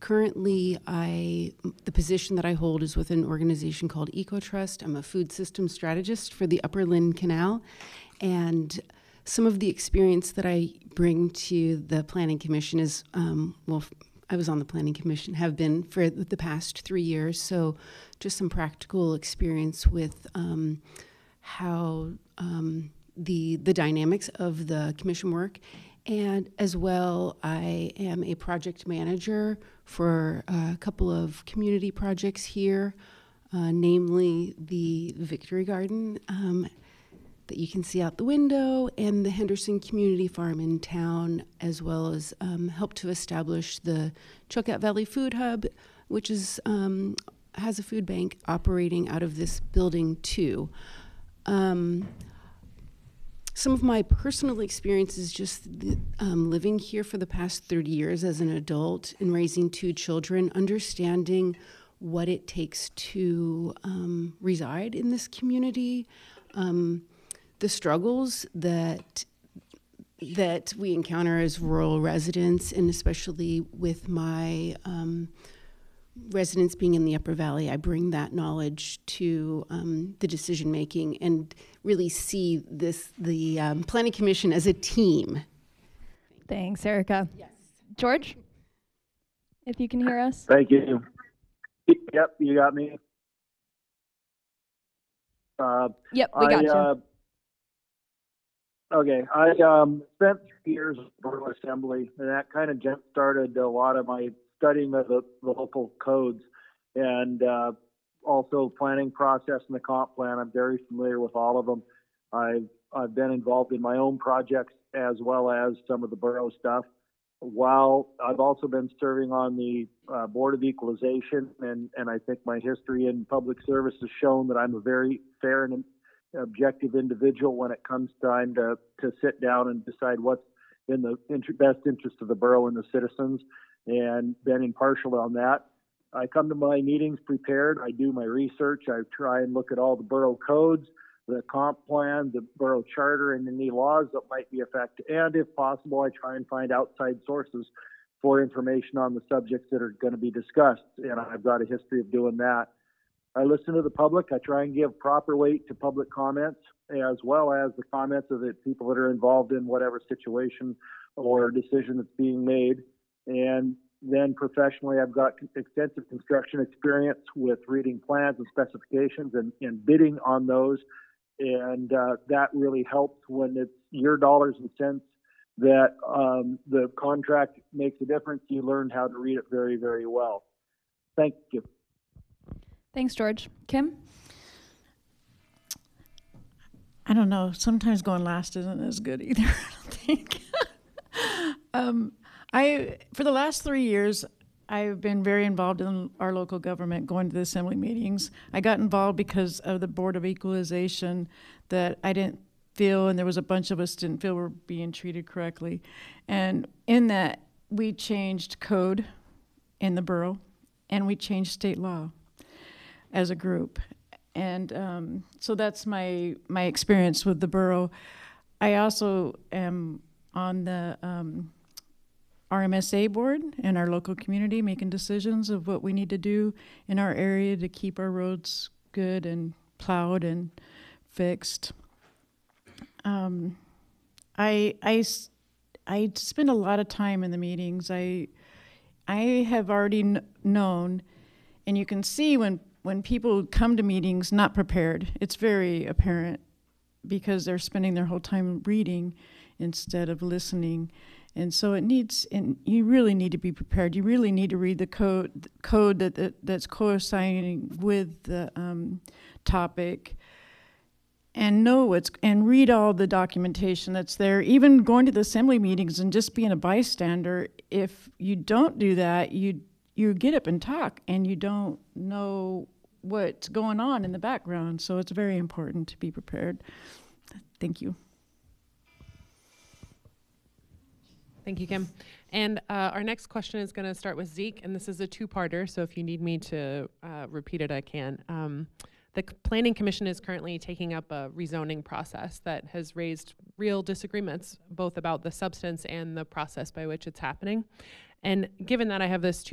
Currently, the position that I hold is with an organization called EcoTrust. I'm a food system strategist for the Upper Lynn Canal, and some of the experience that I bring to the Planning Commission is, I was on the Planning Commission, have been for the past 3 years, so just some practical experience with how the dynamics of the commission work. And as well, I am a project manager for a couple of community projects here, namely the Victory Garden that you can see out the window, and the Henderson Community Farm in town, as well as help to establish the Chilkat Valley Food Hub, which is has a food bank operating out of this building too. Some of my personal experiences just living here for the past 30 years as an adult and raising 2 children, understanding what it takes to reside in this community, the struggles that we encounter as rural residents, and especially with my residents being in the Upper Valley, I bring that knowledge to the decision making and really see the Planning Commission as a team. Thanks, Erica. Yes. George, if you can hear us. Thank you. Yep, you got me. Yep, we got you. Okay, I spent 3 years at the Borough Assembly, and that kind of jump-started a lot of my studying of the local codes, and also planning process and the comp plan. I'm very familiar with all of them. I've been involved in my own projects as well as some of the borough stuff. While I've also been serving on the Board of Equalization, and I think my history in public service has shown that I'm a very fair and objective individual when it comes time to sit down and decide what's in the best interest of the borough and the citizens, and been impartial on that. I come to my meetings prepared. I do my research. I try and look at all the borough codes, the comp plan, the borough charter, and any laws that might be affected. And if possible, I try and find outside sources for information on the subjects that are going to be discussed. And I've got a history of doing that. I listen to the public. I try and give proper weight to public comments, as well as the comments of the people that are involved in whatever situation or decision that's being made. And then professionally, I've got extensive construction experience with reading plans and specifications and bidding on those. And that really helps when it's your dollars and cents that the contract makes a difference. You learn how to read it very, very well. Thank you. Thanks, George. Kim? I don't know. Sometimes going last isn't as good either, I don't think. For the last 3 years, I've been very involved in our local government, going to the assembly meetings. I got involved because of the Board of Equalization that I didn't feel, and there was a bunch of us didn't feel were being treated correctly. And in that, we changed code in the borough, and we changed state law as a group. And so that's my experience with the borough. I also am on the RMSA board in our local community, making decisions of what we need to do in our area to keep our roads good and plowed and fixed. I spend a lot of time in the meetings. I have already known, and you can see when people come to meetings not prepared, it's very apparent because they're spending their whole time reading instead of listening. And so you really need to be prepared. You really need to read the code that's coinciding with the topic, and and read all the documentation that's there. Even going to the assembly meetings and just being a bystander, if you don't do that, you get up and talk, and you don't know what's going on in the background. So it's very important to be prepared. Thank you. Thank you, Kim. And our next question is going to start with Zeke, and this is a two-parter, so if you need me to repeat it, I can. The Planning Commission is currently taking up a rezoning process that has raised real disagreements, both about the substance and the process by which it's happening. And given that, I have this